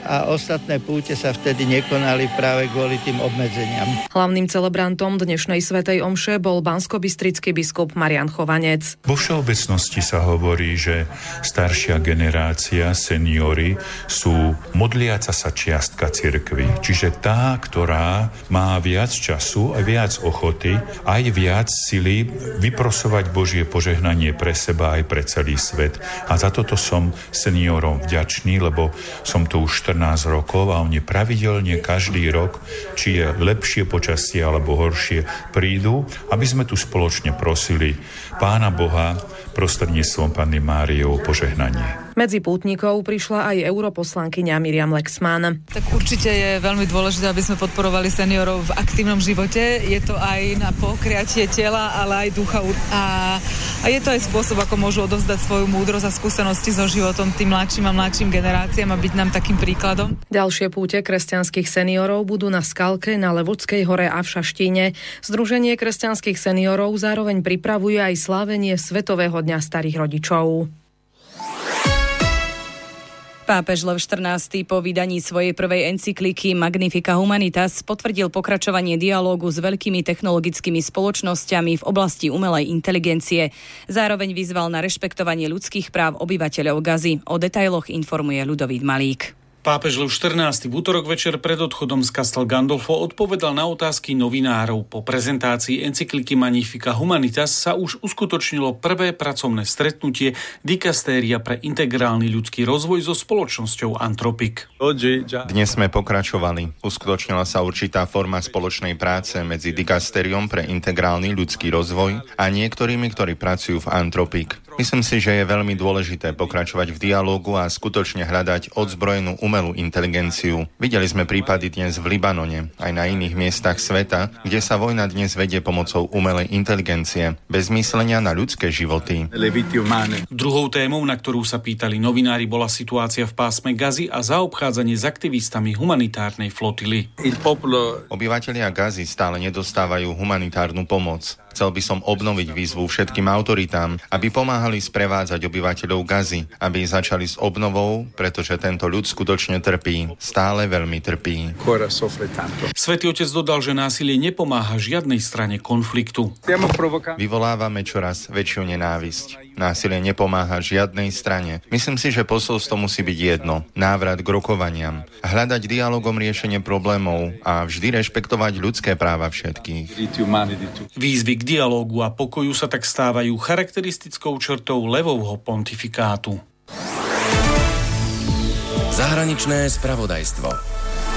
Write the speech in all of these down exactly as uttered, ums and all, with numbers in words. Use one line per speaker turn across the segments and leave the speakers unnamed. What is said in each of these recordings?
a ostatné púte sa vtedy nekonali práve kvôli tým obmedzeniam.
Hlavným celebrantom dnešnej svätej omše bol banskobystrický biskup Marián Chovanec.
Vo všeobecnosti sa hovorí, že staršia generácia, seniori, sú modliaca sa čiastka cirkvi. Čiže tá, ktorá má viac času a viac ochoty, aj viac sily vyprosovať Božie požehnanie pre seba aj pre celý svet. A za toto som seniorom vďačný, lebo som tu už štrnásť rokov a oni pravidelne každý rok, či je lepšie počasie alebo horšie, prídu, aby sme tu spoločne prosili Pána Boha prostredníctvom Panny Márie o požehnanie.
Medzi pútnikov prišla aj europoslankyňa Miriam Lexman.
Tak určite je veľmi dôležité, aby sme podporovali seniorov v aktívnom živote. Je to aj na pokriatie tela, ale aj ducha. A, a je to aj spôsob, ako môžu odovzdať svoju múdrosť a skúsenosti so životom tým mladším a mladším generáciám a byť nám takým príkladom.
Ďalšie púte kresťanských seniorov budú na Skalke, na Levočskej hore a v Šaštíne. Združenie kresťanských seniorov zároveň pripravuje aj slávenie Svetového dňa starých rodičov.
Pápež Lev štrnásty po vydaní svojej prvej encykliky Magnificat Humanitas potvrdil pokračovanie dialógu s veľkými technologickými spoločnosťami v oblasti umelej inteligencie. Zároveň vyzval na rešpektovanie ľudských práv obyvateľov Gazy. O detailoch informuje Ľudovít Malík.
Pápež Lev štrnásty v utorok večer pred odchodom z Castel Gandolfo odpovedal na otázky novinárov. Po prezentácii encykliky Magnificat Humanitas sa už uskutočnilo prvé pracovné stretnutie dikastéria pre integrálny ľudský rozvoj so spoločnosťou Anthropic.
Dnes sme pokračovali. Uskutočnila sa určitá forma spoločnej práce medzi dikastériom pre integrálny ľudský rozvoj a niektorými, ktorí pracujú v Anthropic. Myslím si, že je veľmi dôležité pokračovať v dialógu a skutočne hľadať odzbrojenú umelú inteligenciu. Videli sme prípady dnes v Libanone, aj na iných miestach sveta, kde sa vojna dnes vedie pomocou umelej inteligencie, bez myslenia na ľudské životy.
Druhou témou, na ktorú sa pýtali novinári, bola situácia v pásme Gazy a zaobchádzanie s aktivistami humanitárnej flotily.
Obyvatelia Gazy stále nedostávajú humanitárnu pomoc. Chcel by som obnoviť výzvu všetkým autoritám, aby pomáhali sprevádzať obyvateľov Gazy, aby začali s obnovou, pretože tento ľud skutočne trpí, stále veľmi trpí.
Svätý Otec dodal, že násilie nepomáha žiadnej strane konfliktu.
Vyvolávame čoraz väčšiu nenávisť. Násilie nepomáha žiadnej strane. Myslím si, že posolstvo musí byť jedno. Návrat k rokovaniam. Hľadať dialogom riešenie problémov a vždy rešpektovať ľudské práva všetkých.
Výzvy k dialógu a pokoju sa tak stávajú charakteristickou črtou Levovho pontifikátu.
Zahraničné spravodajstvo.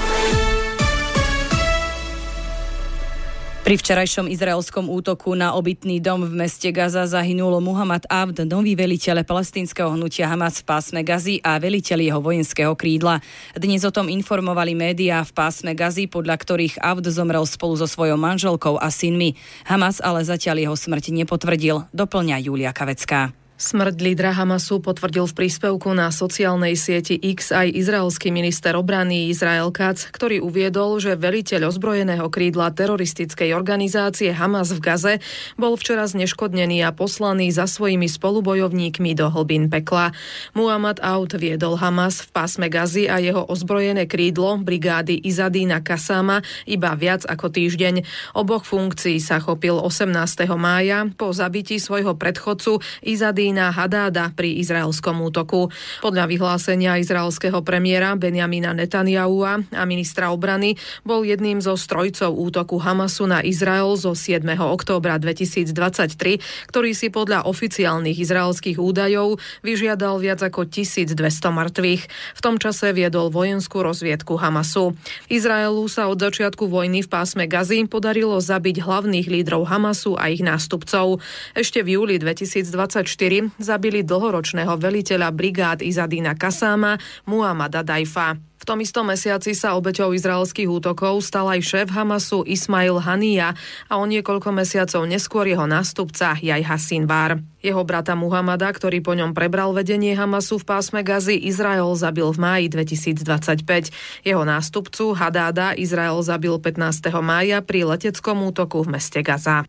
Pri včerajšom izraelskom útoku na obytný dom v meste Gaza zahynul Muhammad Abd, nový veliteľ palestínskeho hnutia Hamas v pásme Gazy a veliteľ jeho vojenského krídla. Dnes o tom informovali médiá v pásme Gazy, podľa ktorých Abd zomrel spolu so svojou manželkou a synmi. Hamas ale zatiaľ jeho smrť nepotvrdil, doplňa Júlia Kavecká.
Smrť lídra Hamasu potvrdil v príspevku na sociálnej sieti X aj izraelský minister obrany Izrael Katz, ktorý uviedol, že veliteľ ozbrojeného krídla teroristickej organizácie Hamas v Gaze bol včera zneškodnený a poslaný za svojimi spolubojovníkmi do hlbín pekla. Muhammad Aoud viedol Hamas v pásme Gazy a jeho ozbrojené krídlo brigády Izadína Kasama iba viac ako týždeň. Oboch funkcií sa chopil osemnásteho mája po zabití svojho predchodcu Izadína Hadáda pri izraelskom útoku. Podľa vyhlásenia izraelského premiéra Benjamina Netanyahua a ministra obrany bol jedným zo strojcov útoku Hamasu na Izrael zo siedmeho októbra dvetisícdvadsaťtri, ktorý si podľa oficiálnych izraelských údajov vyžiadal viac ako tisícdvesto mŕtvych. V tom čase viedol vojenskú rozviedku Hamasu. Izraelu sa od začiatku vojny v pásme Gazy podarilo zabiť hlavných lídrov Hamasu a ich nástupcov. Ešte v júli dvetisícdvadsaťštyri zabili dlhoročného veliteľa brigád Izadína Kasama Muhammada Dajfa. V tom istom mesiaci sa obeťou izraelských útokov stal aj šéf Hamasu Ismail Hanija a o niekoľko mesiacov neskôr jeho nástupca Jahja Sinvar. Jeho brata Muhammada, ktorý po ňom prebral vedenie Hamasu v pásme Gazy, Izrael zabil v máji dvetisícdvadsaťpäť. Jeho nástupcu Hadáda Izrael zabil pätnásteho mája pri leteckom útoku v meste Gaza.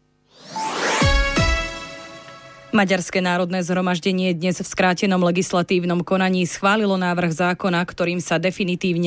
Maďarské národné zhromaždenie dnes v skrátenom legislatívnom konaní schválilo návrh zákona, ktorým sa definitívne